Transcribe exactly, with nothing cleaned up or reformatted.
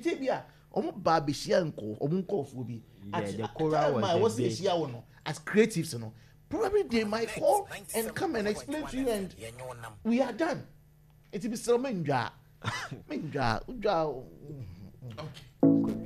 nti bia omo ba be share nko omo nko fo bi at the Cora was was say share no as creatives no probably they might call and come and explain to you and we are done. It be so menja menja okay.